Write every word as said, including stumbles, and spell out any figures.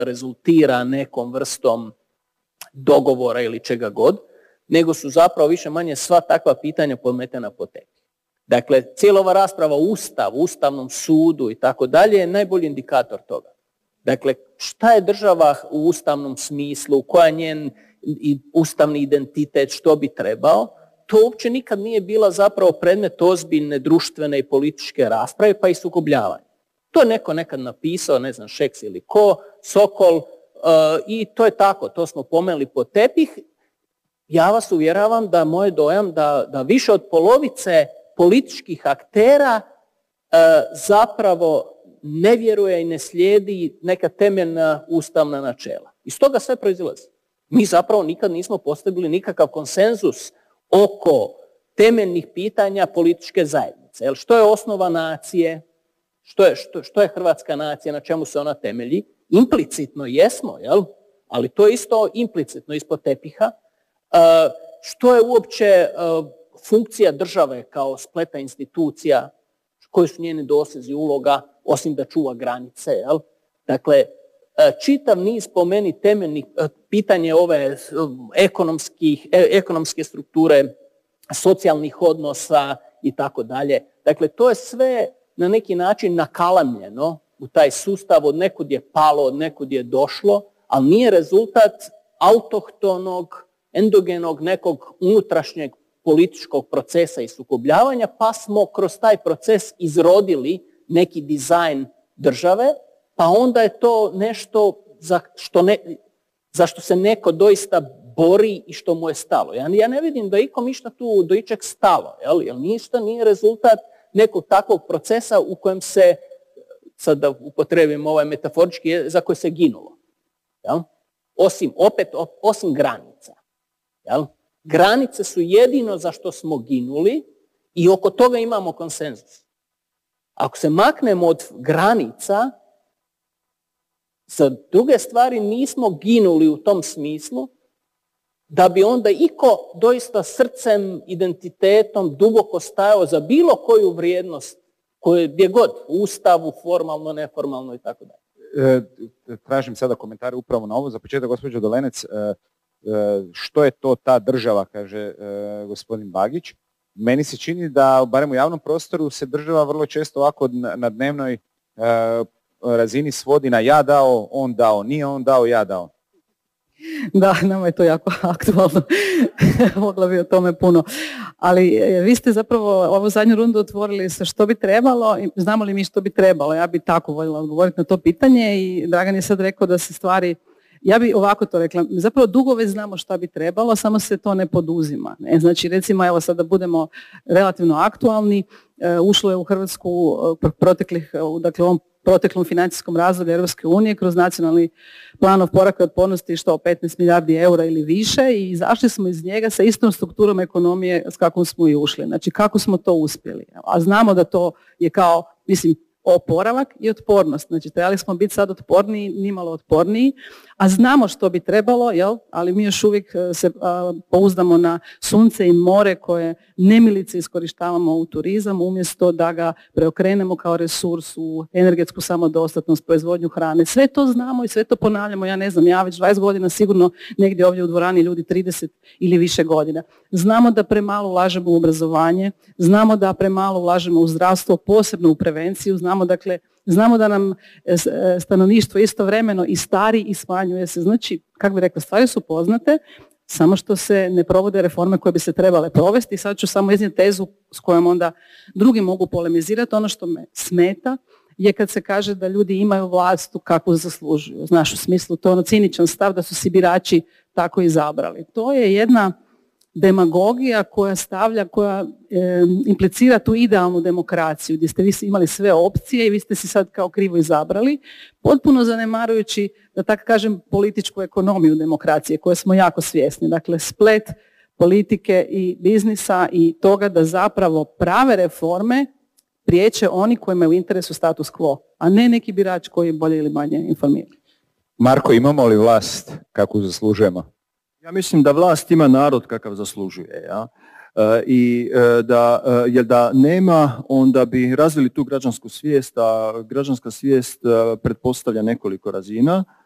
rezultira nekom vrstom dogovora ili čega god, nego su zapravo više manje sva takva pitanja podmetena pod tepih. Dakle, cijela ova rasprava o Ustavu, Ustavnom sudu i tako dalje je najbolji indikator toga. Dakle, šta je država u ustavnom smislu, koja je njen ustavni identitet, što bi trebao, to uopće nikad nije bila zapravo predmet ozbiljne društvene i političke rasprave, pa i sukobljavanja. To je neko nekad napisao, ne znam, Šeks ili ko, Sokol, uh, i to je tako, to smo pomeli pod tepih. Ja vas uvjeravam da moj dojam da, da više od polovice političkih aktera uh, zapravo ne vjeruje i ne slijedi neka temeljna ustavna načela. Iz toga sve proizilazi. Mi zapravo nikad nismo postavili nikakav konsenzus oko temeljnih pitanja političke zajednice. Jel, što je osnova nacije? Što je, što, što je hrvatska nacija? Na čemu se ona temelji? Implicitno jesmo, jel? Ali to je isto implicitno ispod tepiha. Uh, što je uopće uh, funkcija države kao spleta institucija? Koji su njeni dosezi, uloga, osim da čuva granice, jel? Dakle, čitav niz po meni temeljnih pitanja ove ekonomskih, ekonomske strukture, socijalnih odnosa i tako dalje. Dakle, to je sve na neki način nakalamljeno u taj sustav, od nekud je palo, od nekud je došlo, ali nije rezultat autohtonog, endogenog nekog unutrašnjeg političkog procesa i sukobljavanja, pa smo kroz taj proces izrodili neki dizajn države, pa onda je to nešto za što, ne, za što se neko doista bori i što mu je stalo. Ja, ja ne vidim da ikom išta tu do ičeg stalo, jel? Jer ništa nije rezultat nekog takvog procesa u kojem se, sad da upotrebim ovaj metaforički, za koje se ginulo. Jel? Osim, opet, osim granica. Jel? Granice su jedino za što smo ginuli i oko toga imamo konsenzus. Ako se maknemo od granica, za druge stvari nismo ginuli u tom smislu da bi onda iko doista srcem, identitetom duboko stajao za bilo koju vrijednost, koje gdje god, u Ustavu, formalno, neformalno i tako dalje. Tražim sada komentare upravo na ovo. Za početak, gospođo Dolenec, što je to ta država, kaže gospodin Bagić. Meni se čini da, barem u javnom prostoru, se država vrlo često ovako na dnevnoj razini svodi na ja dao, on dao, nije on dao, ja dao. Da, nama je to jako aktualno. Mogla bi o tome puno. Ali vi ste zapravo ovu zadnju rundu otvorili sa što bi trebalo i znamo li mi što bi trebalo. Ja bi tako voljela odgovoriti na to pitanje i Dragan je sad rekao da se stvari, ja bi ovako to rekla, zapravo dugo već znamo šta bi trebalo, samo se to ne poduzima. Ne? Znači recimo evo sad da budemo relativno aktualni, ušlo je u Hrvatsku proteklih, dakle u ovom proteklom financijskom razdoblju Europske unije kroz nacionalni plan oporavka i otpornosti što petnaest milijardi eura ili više i izašli smo iz njega sa istom strukturom ekonomije s kakvom smo i ušli. Znači kako smo to uspjeli. A znamo da to je kao, mislim, oporavak i otpornost. Znači trebali smo biti sad otporniji, nimalo otporniji, a znamo što bi trebalo, jel? Ali mi još uvijek se a, pouzdamo na sunce i more koje nemilice iskorištavamo u turizam umjesto da ga preokrenemo kao resurs u energetsku samodostatnost, proizvodnju hrane. Sve to znamo i sve to ponavljamo. Ja ne znam, ja već dvadeset godina sigurno negdje ovdje u dvorani ljudi trideset ili više godina. Znamo da premalo ulažemo u obrazovanje, znamo da premalo ulažemo u zdravstvo, posebno u prevenciju, znamo dakle Znamo da nam stanovništvo istovremeno i stari i smanjuje se. Znači, kako bi rekla, stvari su poznate, samo što se ne provode reforme koje bi se trebale provesti. I sad ću samo iznijeti tezu s kojom onda drugi mogu polemizirati. Ono što me smeta je kad se kaže da ljudi imaju vlast kakvu zaslužuju. Znaš, u smislu, to je ono ciničan stav da su si birači tako izabrali. To je jedna demagogija koja stavlja, koja e, implicira tu idealnu demokraciju gdje ste vi imali sve opcije i vi ste si sad kao krivo izabrali, potpuno zanemarujući, da tako kažem, političku ekonomiju demokracije koje smo jako svjesni. Dakle, splet politike i biznisa i toga da zapravo prave reforme priječe oni koji imaju u interesu status quo, a ne neki birač koji je bolje ili manje informiran. Marko, imamo li vlast kakvu zaslužujemo? Ja mislim da vlast ima narod kakav zaslužuje, ja. E, i e, da, e, jer da nema, onda bi razvili tu građansku svijest, a građanska svijest e, pretpostavlja nekoliko razina.